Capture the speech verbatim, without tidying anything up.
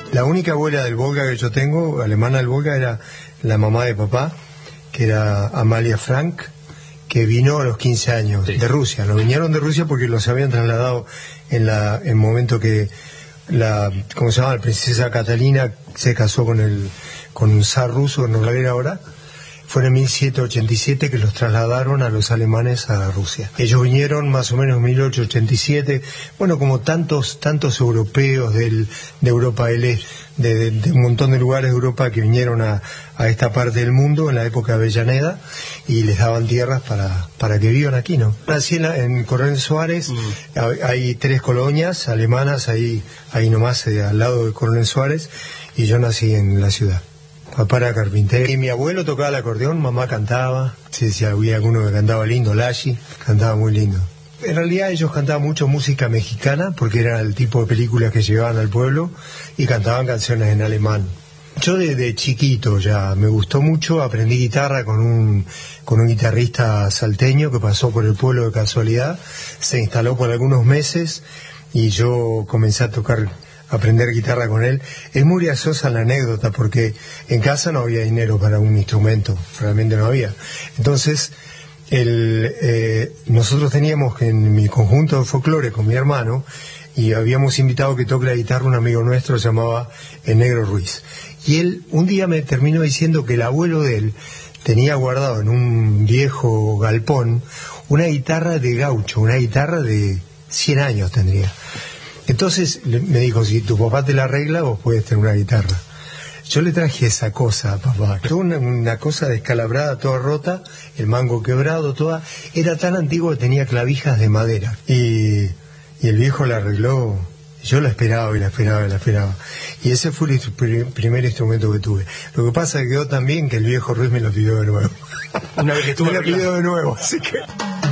La única abuela del Volga que yo tengo, alemana del Volga, era la mamá de papá, que era Amalia Frank, que vino a los quince años, sí, de Rusia. Lo vinieron de Rusia porque los habían trasladado en la en el momento que la, ¿cómo se llama? La princesa Catalina se casó con el con un zar ruso, no lo era ahora. Fue en mil setecientos ochenta y siete que los trasladaron a los alemanes a Rusia. Ellos vinieron más o menos en mil ochocientos ochenta y siete, bueno, como tantos tantos europeos del, de Europa del Este, de, de, de un montón de lugares de Europa que vinieron a, a esta parte del mundo en la época de Avellaneda, y les daban tierras para, para que vivan aquí, ¿no? Nací en, la, en Coronel Suárez, mm. hay, hay tres colonias alemanas ahí, ahí nomás, eh, al lado de Coronel Suárez, y yo nací en la ciudad. Papá era carpintero. Y mi abuelo tocaba el acordeón, mamá cantaba. Sí, sí, había alguno que cantaba lindo, Lashi, cantaba muy lindo. En realidad ellos cantaban mucho música mexicana, porque era el tipo de películas que llevaban al pueblo, y cantaban canciones en alemán. Yo desde chiquito ya me gustó mucho, aprendí guitarra con un, con un guitarrista salteño que pasó por el pueblo de casualidad, se instaló por algunos meses, y yo comencé a tocar, aprender guitarra con él. Es muy graciosa la anécdota porque en casa no había dinero para un instrumento, realmente no había. Entonces, el, eh, nosotros teníamos que en mi conjunto de folclore con mi hermano, y habíamos invitado que toque la guitarra un amigo nuestro, se llamaba El Negro Ruiz. Y él un día me terminó diciendo que el abuelo de él tenía guardado en un viejo galpón una guitarra de gaucho, una guitarra de cien años tendría. Entonces me dijo, si tu papá te la arregla, vos puedes tener una guitarra. Yo le traje esa cosa a papá, una, una cosa descalabrada, toda rota, el mango quebrado, toda, era tan antiguo que tenía clavijas de madera. Y, y el viejo la arregló, yo la esperaba y la esperaba y la esperaba. Y ese fue el primer instrumento que tuve. Lo que pasa es que quedó tan bien que el viejo Ruiz me lo pidió de nuevo. Una vez que estuvo me lo pidió de nuevo, así que...